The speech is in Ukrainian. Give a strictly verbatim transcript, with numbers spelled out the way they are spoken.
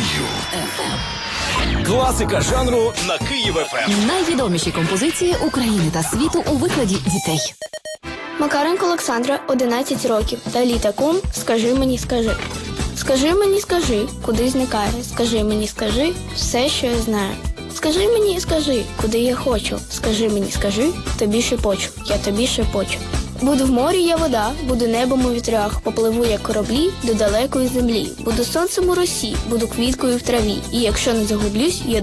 Класика жанру на Київ еф ем. Найвідоміші композиції України та світу у викладі дітей. Макаренко Олександра, одинадцять років. Та літаком «Скажи мені, скажи». Скажи мені, скажи, куди зникає. Скажи мені, скажи, все, що я знаю. Скажи мені, скажи, куди я хочу. Скажи мені, скажи, тобі шепочу, я тобі шепочу. Буду в морі, я вода, буду небом у вітрах, попливу, як кораблі, до далекої землі. Буду сонцем у росі, буду квіткою в траві, і якщо не загублюсь, я